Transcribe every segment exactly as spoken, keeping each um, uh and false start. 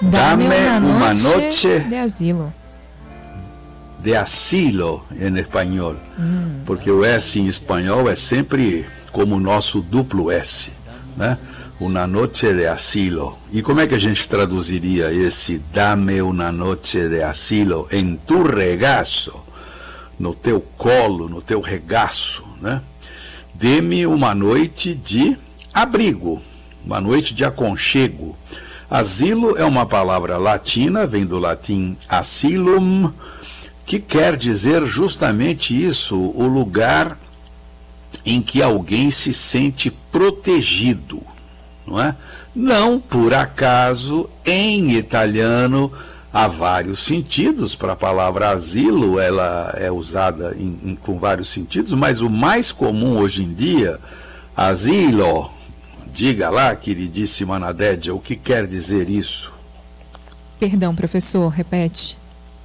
Dame Dame una uma noche noche de asilo. de asilo em espanhol, hum. porque o S em espanhol é sempre como o nosso duplo S, né? Una noche de asilo. E como é que a gente traduziria esse dame una noche de asilo em tu regaço, no teu colo, no teu regaço, né? Dê-me uma noite de abrigo, uma noite de aconchego. Asilo é uma palavra latina, vem do latim asylum, que quer dizer justamente isso, o lugar em que alguém se sente protegido, não é? Não por acaso, em italiano, há vários sentidos para a palavra asilo, ela é usada em, em, com vários sentidos, mas o mais comum hoje em dia, asilo, diga lá, queridíssima Nadédia, o que quer dizer isso? Perdão, professor, repete.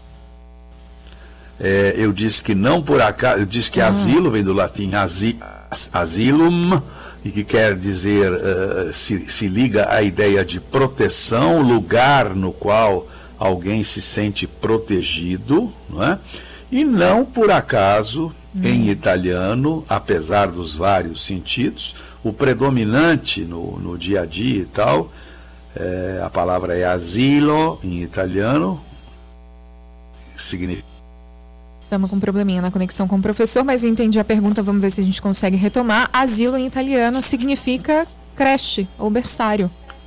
É, eu disse que não por acaso, eu disse que ah. asilo vem do latim asi, asylum, e que quer dizer, uh, se, se liga à ideia de proteção, lugar no qual alguém se sente protegido, não é? E não por acaso, hum. em italiano, apesar dos vários sentidos, o predominante no, no dia a dia e tal, é, a palavra é asilo em italiano, significa. Estamos com um probleminha na conexão com o professor, mas entendi a pergunta, vamos ver se a gente consegue retomar. Asilo em italiano significa creche ou berçário.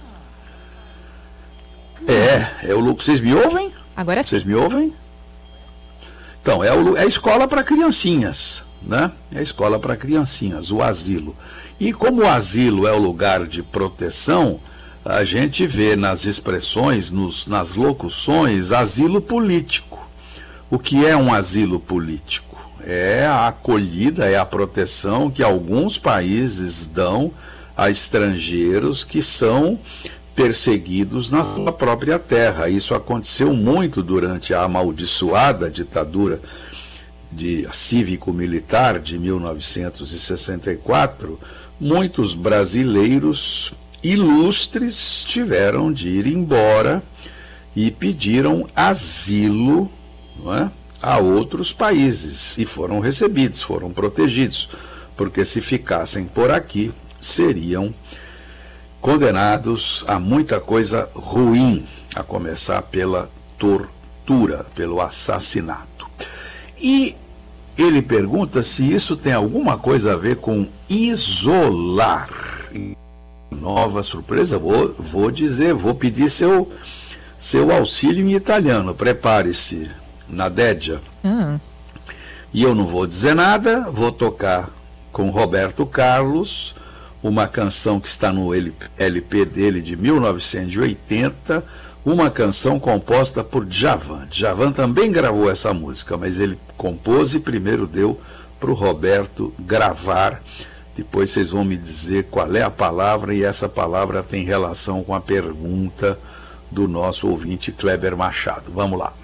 É, é o vocês me ouvem? Agora sim. Vocês me ouvem? Então, é, o, é a escola para criancinhas, né? É a escola para criancinhas, o asilo. E como o asilo é o lugar de proteção, a gente vê nas expressões, nos, nas locuções, asilo político. O que é um asilo político? É a acolhida, é a proteção que alguns países dão a estrangeiros que são perseguidos na sua própria terra. Isso aconteceu muito durante a amaldiçoada ditadura de cívico-militar de mil novecentos e sessenta e quatro. Muitos brasileiros ilustres tiveram de ir embora e pediram asilo, não é, a outros países e foram recebidos, foram protegidos, porque se ficassem por aqui seriam condenados a muita coisa ruim, a começar pela tortura, pelo assassinato. E ele pergunta se isso tem alguma coisa a ver com isolar. Nova surpresa, vou, vou dizer, vou pedir seu, seu auxílio em italiano, prepare-se. Nadédia. Uhum. E eu não vou dizer nada, vou tocar com Roberto Carlos, uma canção que está no L P dele de mil novecentos e oitenta, uma canção composta por Djavan. Djavan também gravou essa música, mas ele compôs e primeiro deu para o Roberto gravar. Depois vocês vão me dizer qual é a palavra, e essa palavra tem relação com a pergunta do nosso ouvinte Kleber Machado. Vamos lá.